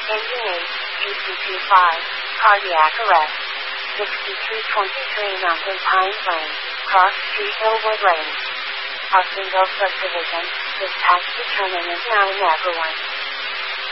Engine 8, PC25, cardiac arrest. 6323 Mountain Pines Lane, Cross Street, Hillwood Lane. Ossingville Subdivision, dispatch determinant 9 Everyone.